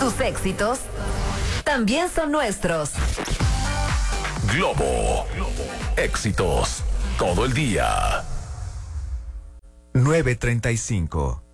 Tus éxitos también son nuestros. Globo. Éxitos todo el día. 9:35.